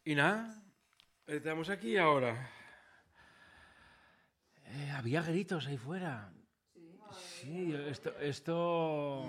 Y nada, estamos aquí ahora. Había gritos ahí fuera. Sí, madre mía, Sí, pero ¿por esto, qué? esto...